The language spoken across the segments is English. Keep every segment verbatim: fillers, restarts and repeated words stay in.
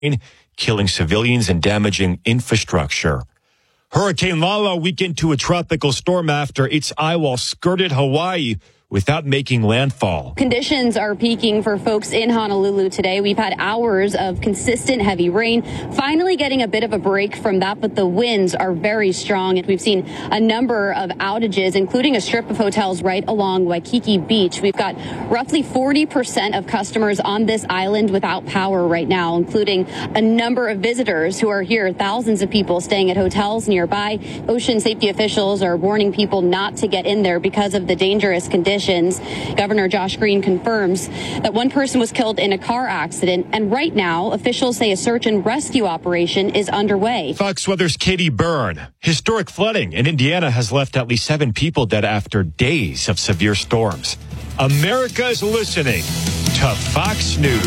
killing civilians and damaging infrastructure. Hurricane Lala weakened to a tropical storm after its eyewall skirted Hawaii without making landfall. Conditions are peaking for folks in Honolulu today. We've had hours of consistent heavy rain, finally getting a bit of a break from that, but the winds are very strong. And we've seen a number of outages, including a strip of hotels right along Waikiki Beach. We've got roughly forty percent of customers on this island without power right now, including a number of visitors who are here, thousands of people staying at hotels nearby. Ocean safety officials are warning people not to get in there because of the dangerous conditions. Governor Josh Green confirms that one person was killed in a car accident, and right now officials say a search and rescue operation is underway. Fox Weather's Katie Byrne. Historic flooding in Indiana has left at least seven people dead after days of severe storms. America is listening to Fox News.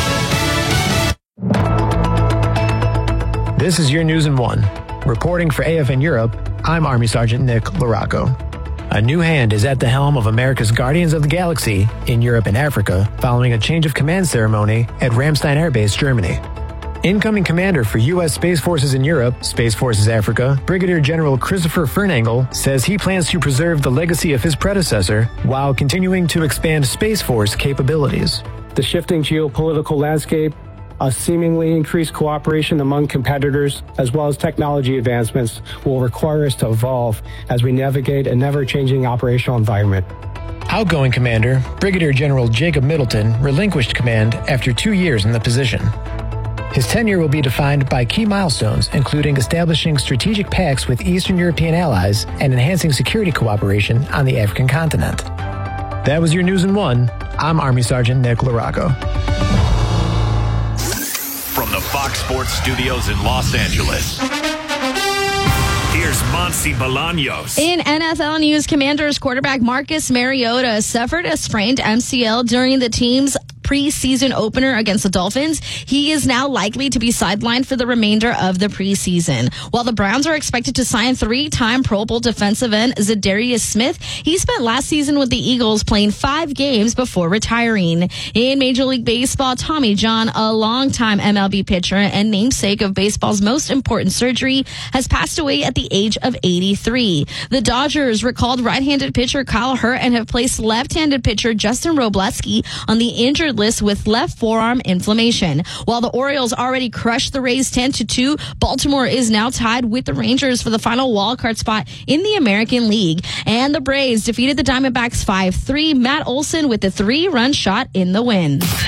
This is your news in one. Reporting for A F N Europe, I'm Army Sergeant Nick Laraco. A new hand is at the helm of America's Guardians of the Galaxy in Europe and Africa following a change of command ceremony at Ramstein Air Base, Germany. Incoming commander for U S Space Forces in Europe, Space Forces Africa, Brigadier General Christopher Fernangle, says he plans to preserve the legacy of his predecessor while continuing to expand Space Force capabilities. The shifting geopolitical landscape, a seemingly increased cooperation among competitors, as well as technology advancements, will require us to evolve as we navigate a never-changing operational environment. Outgoing Commander, Brigadier General Jacob Middleton, relinquished command after two years in the position. His tenure will be defined by key milestones, including establishing strategic pacts with Eastern European allies and enhancing security cooperation on the African continent. That was your news in one. I'm Army Sergeant Nick Laraco. From the Fox Sports Studios in Los Angeles, here's Monsi Bolaños. In N F L news, Commanders quarterback Marcus Mariota suffered a sprained M C L during the team's preseason opener against the Dolphins. He is now likely to be sidelined for the remainder of the preseason. While the Browns are expected to sign three-time Pro Bowl defensive end Za'Darius Smith, he spent last season with the Eagles playing five games before retiring. In Major League Baseball, Tommy John, a longtime M L B pitcher and namesake of baseball's most important surgery, has passed away at the age of eighty-three. The Dodgers recalled right-handed pitcher Kyle Hurt and have placed left-handed pitcher Justin Robleski on the injured list with left forearm inflammation. While the Orioles already crushed the Rays ten to two, Baltimore is now tied with the Rangers for the final wildcard spot in the American League. And the Braves defeated the Diamondbacks five three. Matt Olson with the three-run shot in the win.